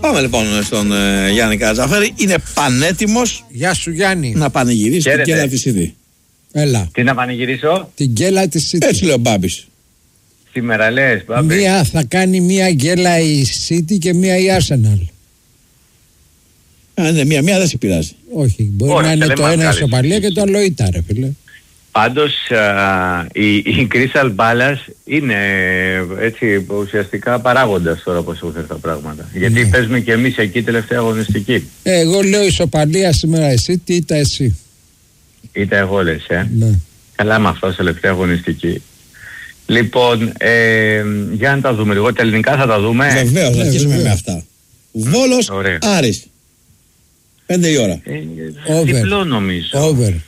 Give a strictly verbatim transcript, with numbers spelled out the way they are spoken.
Πάμε λοιπόν στον ε, Γιάννη Καρατζαφέρη. Είναι πανέτοιμος. Γεια σου Γιάννη. Να πανηγυρίσει την γκέλα της City. Έλα. Τι να πανηγυρίσω? Την γκέλα της City. Έτσι λέει ο Μπάμπης. Σήμερα λες, Μπάμπη. Μία θα κάνει μία γκέλα η City και μία η Arsenal. Α, ναι, μία-μία δεν σε πειράζει. Όχι, μπορεί Ωραία, να είναι το ένα ισοπαλία και το άλλο ήττα, ρε φίλε. Πάντως α, η, η Crystal Palace είναι έτσι ουσιαστικά παράγοντας τώρα όπως έχουν τα πράγματα. Γιατί Ναι. παίζουμε και εμείς εκεί τελευταία αγωνιστική. Ε, εγώ λέω ισοπαλία σήμερα εσύ, τι ήττα εσύ. Είτε εγώ λες, ε. Ναι. Καλά με αυτό σε τελευταία αγωνιστική. Λοιπόν, ε, για να τα δούμε λίγο. Τα ελληνικά θα τα δούμε. Βεβαίως, θα Ναι, αρχίσουμε βεβαίως. με αυτά. Βόλος, Ωραία. Άρης. Πέντε η ώρα. Ε, Over. διπλό νομίζω. Over.